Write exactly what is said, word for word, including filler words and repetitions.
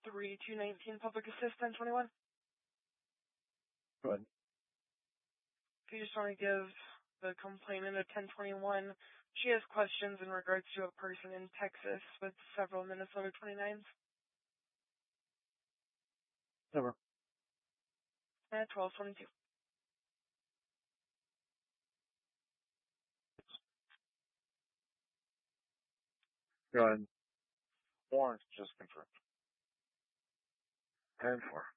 three two nineteen Public Assist ten twenty-one. Go ahead. If you just want to give the complainant a ten twenty-one, she has questions in regards to a person in Texas with several Minnesota twenty-nines. Over. At twelve twenty-two. Go ahead. Warrant just confirmed. ten four.